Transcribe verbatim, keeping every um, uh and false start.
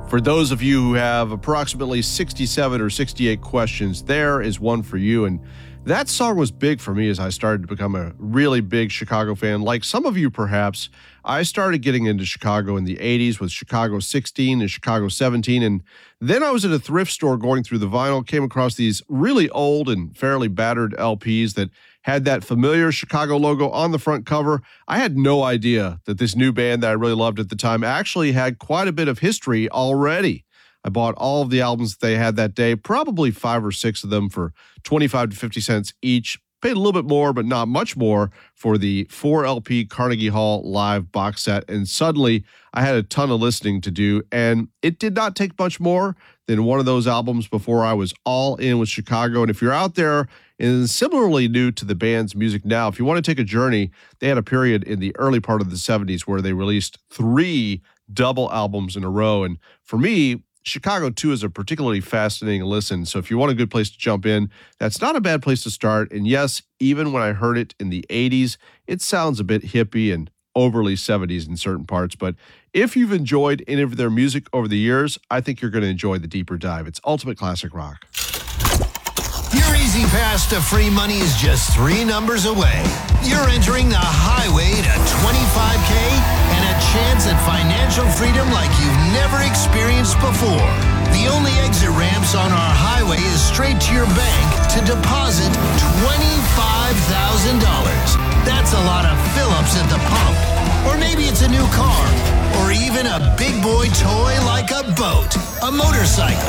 For those of you who have approximately sixty-seven or sixty-eight questions, there is one for you. And that song was big for me as I started to become a really big Chicago fan. Like some of you, perhaps, I started getting into Chicago in the eighties with Chicago sixteen and Chicago seventeen. And then I was at a thrift store going through the vinyl, came across these really old and fairly battered L Ps that had that familiar Chicago logo on the front cover. I had no idea that this new band that I really loved at the time actually had quite a bit of history already. I bought all of the albums that they had that day, probably five or six of them for twenty-five to fifty cents each. Paid a little bit more, but not much more for the four L P Carnegie Hall live box set. And suddenly I had a ton of listening to do. And it did not take much more than one of those albums before I was all in with Chicago. And if you're out there and similarly new to the band's music now, if you want to take a journey, they had a period in the early part of the seventies where they released three double albums in a row. And for me, Chicago two is a particularly fascinating listen. So if you want a good place to jump in, that's not a bad place to start. And yes, even when I heard it in the eighties, it sounds a bit hippie and overly seventies in certain parts. But if you've enjoyed any of their music over the years, I think you're going to enjoy the deeper dive. It's Ultimate Classic Rock. Your easy pass to free money is just three numbers away. You're entering the highway to twenty-five K and a chance at financial freedom like you've never experienced before. The only exit ramps on our highway is straight to your bank to deposit twenty-five thousand dollars. That's a lot of fill-ups at the pump. Or maybe it's a new car. Or even a big boy toy like a boat, a motorcycle,